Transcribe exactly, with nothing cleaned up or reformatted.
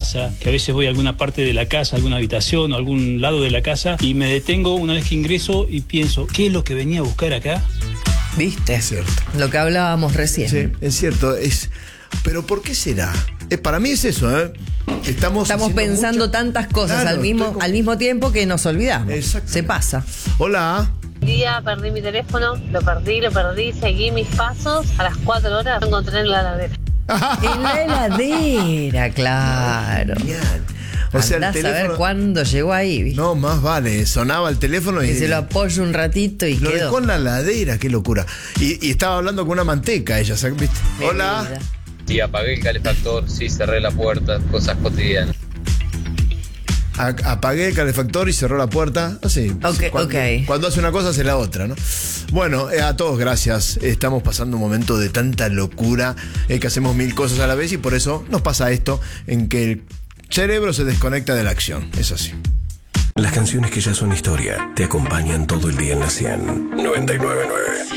casa, que a veces voy a alguna parte de la casa, alguna habitación o algún lado de la casa y me detengo una vez que ingreso y pienso, ¿qué es lo que venía a buscar acá? ¿Viste? Es cierto. Lo que hablábamos recién. Sí, es cierto. Es, pero ¿por qué será? Eh, para mí es eso, ¿eh? Estamos, Estamos pensando mucha... tantas cosas claro, al mismo como... al mismo tiempo que nos olvidamos. Se pasa. Hola. Un día perdí mi teléfono, lo perdí, lo perdí, seguí mis pasos. A las cuatro horas lo encontré en la heladera. En la heladera, claro. Genial. O sea, Andás el teléfono... a ver cuándo llegó ahí, ¿viste? No, más vale, sonaba el teléfono y... Y se lo apoyo un ratito y lo quedó. dejó en la heladera, qué locura. Y, y estaba hablando con una manteca ella, ¿sabes? ¿Viste? Mi Hola. vida. Sí, apagué el calefactor, sí, cerré la puerta, cosas cotidianas. A- apagué el calefactor y cerró la puerta. Así. Ok, cuando, ok. cuando hace una cosa hace la otra, ¿no? Bueno, eh, a todos gracias. Estamos pasando un momento de tanta locura, eh, que hacemos mil cosas a la vez y por eso nos pasa esto en que el cerebro se desconecta de la acción. Es así. Las canciones que ya son historia te acompañan todo el día en la cien. noventa y nueve punto nueve.